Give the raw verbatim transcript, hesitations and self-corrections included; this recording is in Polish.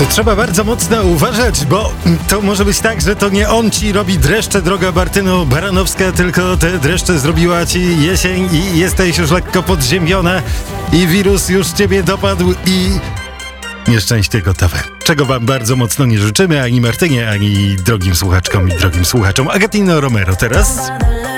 To trzeba bardzo mocno uważać, bo to może być tak, że to nie on ci robi dreszcze, droga Bartyno Baranowska, tylko te dreszcze zrobiła ci jesień i jesteś już lekko podziemiona i wirus już ciebie dopadł i nieszczęście gotowe. Czego wam bardzo mocno nie życzymy, ani Martynie, ani drogim słuchaczkom i drogim słuchaczom. Agatino Romero teraz.